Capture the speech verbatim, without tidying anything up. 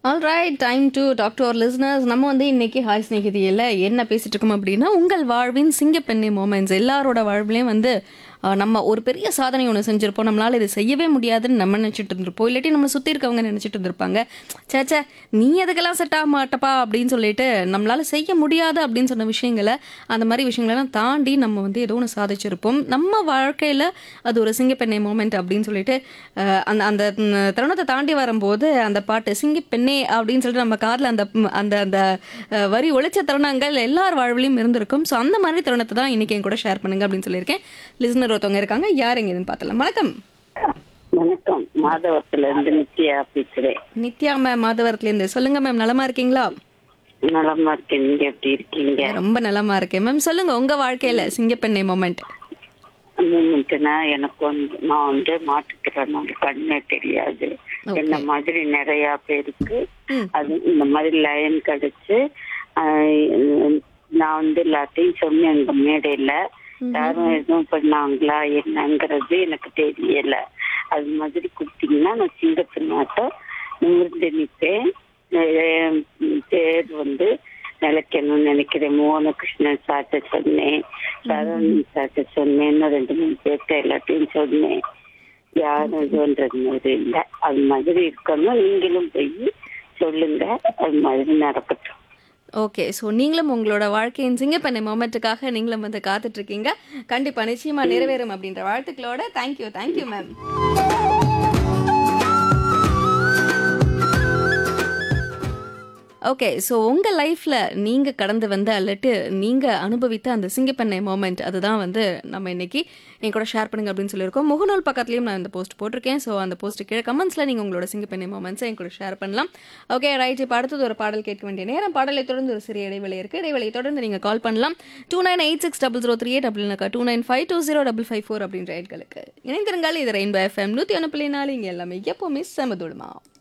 Alright time to talk to our listeners. நம்ம வந்து இன்னைக்கு ஹாய் ஸ்நேகிதியில் என்ன பேசிட்டு இருக்கோம் அப்படின்னா, உங்கள் வாழ்வின் சிங்கப்பெண்ணை மூமெண்ட்ஸ். எல்லாரோட வாழ்விலையும் வந்து அஹ், நம்ம ஒரு பெரிய சாதனை ஒன்று செஞ்சுருப்போம். நம்மளால் இது செய்யவே முடியாதுன்னு நம்ம நினச்சிட்டு இருந்திருப்போம். இல்லாட்டி நம்ம சுற்றி இருக்கவங்க நினச்சிட்டு இருந்திருப்பாங்க, சேச்சே நீ அதுக்கெல்லாம் செட் ஆக மாட்டப்பா அப்படின்னு சொல்லிட்டு நம்மளால் செய்ய முடியாது அப்படின்னு சொன்ன விஷயங்களை, அந்த மாதிரி விஷயங்களெல்லாம் தாண்டி நம்ம வந்து ஏதோ ஒன்று சாதிச்சிருப்போம். நம்ம வாழ்க்கையில் அது ஒரு சிங்கப்பெண்ணை மூமெண்ட் அப்படின்னு சொல்லிட்டு அஹ், அந்த அந்த ம், தருணத்தை தாண்டி வரும்போது அந்த பாட்டு சிங்கப்பெண்ணே அப்படின்னு சொல்லிட்டு நம்ம காரில் அந்த ம், அந்த அந்த அஹ், வரி ஒழிச்ச தருணங்கள் எல்லார் வாழ்விலையும் இருந்திருக்கும். ஸோ அந்த மாதிரி தருணத்தை தான் இன்னைக்கு என் கூட ஷேர் பண்ணுங்க அப்படின்னு சொல்லியிருக்கேன். லிசனர் ஒருத்தவங்க இருக்காங்க, யார் எங்கன்னு பார்த்தலாம். வணக்கம். வணக்கம். மாதவத்துல இருந்து நித்யா பேசுறேன். நித்யா மேம், மாதவரத்துலேருந்து. சொல்லுங்க மேம், நலமா இருக்கீங்களா? நலமா இருக்கேன். நீங்க எப்படி இருக்கீங்க? ரொம்ப நலமா இருக்கேன் மேம். சொல்லுங்க உங்க வாழ்க்கையில சிங்கப்பெண்ணை மொமெண்ட். மூமெண்ட்னா எனக்கு வந்து நான் வந்து மாட்டுக்கிறேன், கண்ணே தெரியாது. என்ன மாதிரி நிறைய பேருக்கு அது இந்த மாதிரி லைன் கிடைச்சு ஆஹ், நான் வந்து எல்லாத்தையும் சொன்னேன் எங்க மேடையில. யாரும் எதுவும் பண்ணாங்களா என்னங்கிறது எனக்கு தெரியல. அது மாதிரி கொடுத்தீங்கன்னா நான் சிங்கப்பெண்ணாட்டம் நிமிர்ந்து நிற்பேன். என் பேர் வந்து நிலைக்கணும்னு நினைக்கிறேன். மோகனகிருஷ்ணன் சாட்ட சொன்னேன், சரவணன் சாட்ட சொன்னேன், இன்னும் ரெண்டு மூணு பேர்த்த எல்லாத்தையும் சொன்னேன். யாரும் இதுன்றது மாதிரி இல்லை. அது மாதிரி இருக்கணும். நீங்களும் போய் சொல்லுங்க, அது மாதிரி நடக்கட்டும். ஓகே, ஸோ நீங்களும் உங்களோட வாழ்க்கையின் சிங்கப்பெண்ணை மொமெண்ட்டுக்காக நீங்களும் வந்து காத்துட்டு இருக்கீங்க. கண்டிப்பா நிச்சயமா நிறைவேறும் அப்படின்ற வாழ்த்துக்களோட thank you thank you ma'am. Okay, so உங்கள் லைஃப்பில் நீங்கள் கடந்து வந்த அல்லட்டு நீங்கள் அனுபவித்த அந்த சிங்கப்பெண்ணை மோமெண்ட், அதுதான் வந்து நம்ம இன்னைக்கு என் கூட ஷேர் பண்ணுங்க அப்படின்னு சொல்லியிருக்கோம். முகநூல் பக்கத்துலேயும் நான் இந்த போஸ்ட் போட்டிருக்கேன். ஸோ அந்த போஸ்ட்டு கீழே கமெண்ட்ஸில் நீங்கள் உங்களோட சிங்கப்பெண்ணை மோமெண்ட்ஸை என் கூட ஷேர் பண்ணலாம். ஓகே ரைட், இப்போ அடுத்தது ஒரு பாடல் கேட்க வேண்டிய நேரம். பாடலை தொடர்ந்து ஒரு சிறிய இடைவெளி இருக்குது. இடைவெளியை தொடர்ந்து நீங்கள் கால் பண்ணலாம். Two nine eight six double zero three eight அப்படின்னாக்கா two nine five two zero double five four அப்படின்ற எண்களுக்கு இணைந்திருங்கள். இது ரெயின்போ எஃப்எம் நூற்றி ஒன்று புள்ளி நாலு. இங்கே எல்லாமே எப்போவுமே செமதுடுமா.